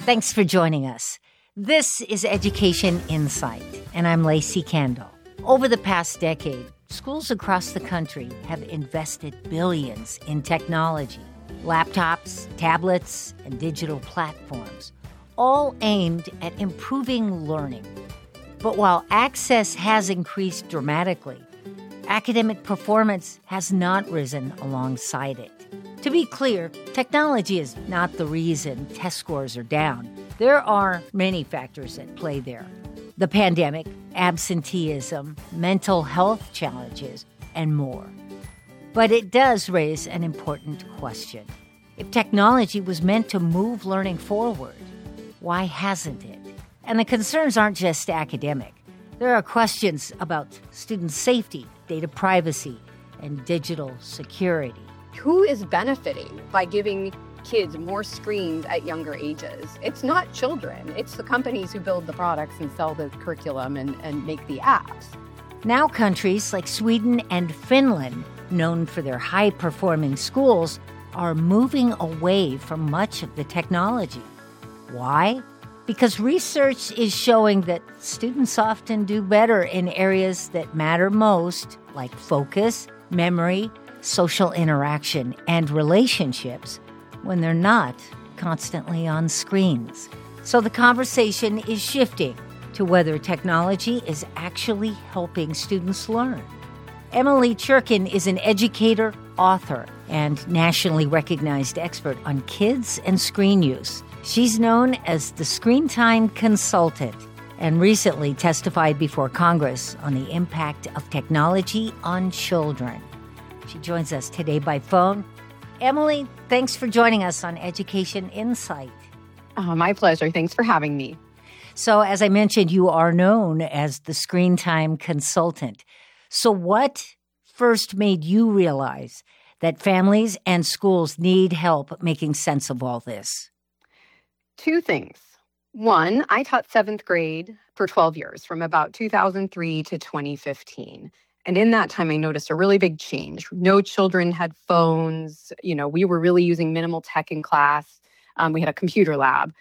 Thanks for joining us. This is Education Insight, and I'm Lacey Kendall. Over the past decade, schools across the country have invested billions in technology, laptops, tablets, and digital platforms, all aimed at improving learning. But while access has increased dramatically, academic performance has not risen alongside it. To be clear, technology is not the reason test scores are down. There are many factors at play there. The pandemic, absenteeism, mental health challenges, and more. But it does raise an important question. If technology was meant to move learning forward, why hasn't it? And the concerns aren't just academic. There are questions about student safety, data privacy, and digital security. Who is benefiting by giving kids more screens at younger ages? It's not children. It's the companies who build the products and sell the curriculum and make the apps. Now countries like Sweden and Finland, known for their high-performing schools, are moving away from much of the technology. Why? Because research is showing that students often do better in areas that matter most, like focus, memory, social interaction, and relationships, when they're not constantly on screens. So the conversation is shifting to whether technology is actually helping students learn. Emily Churkin is an educator, author, and nationally recognized expert on kids and screen use. She's known as the Screen Time Consultant and recently testified before Congress on the impact of technology on children. She joins us today by phone. Emily, thanks for joining us on Education Insight. My pleasure. Thanks for having me. So, as I mentioned, you are known as the Screen Time Consultant. So what first made you realize that families and schools need help making sense of all this? Two things. One, I taught seventh grade for 12 years, from about 2003 to 2015. And in that time, I noticed a really big change. No children had phones. We were really using minimal tech in class. We had a computer lab.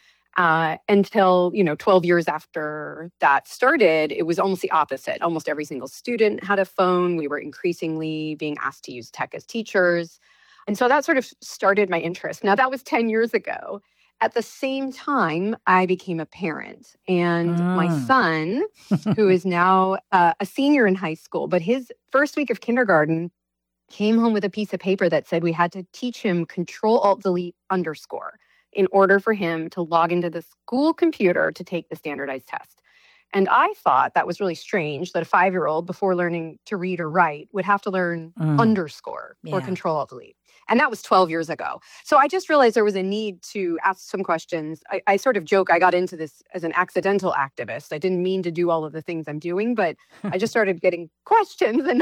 Until 12 years after that started, it was almost the opposite. Almost every single student had a phone. We were increasingly being asked to use tech as teachers. And so that sort of started my interest. Now, that was 10 years ago. At the same time, I became a parent, and my son, who is now a senior in high school, but his first week of kindergarten came home with a piece of paper that said we had to teach him Control-Alt-Delete _ in order for him to log into the school computer to take the standardized test. And I thought that was really strange that a 5-year-old, before learning to read or write, would have to learn underscore or Control-Alt-Delete. And that was 12 years ago. So I just realized there was a need to ask some questions. I sort of joke I got into this as an accidental activist. I didn't mean to do all of the things I'm doing, but I just started getting questions and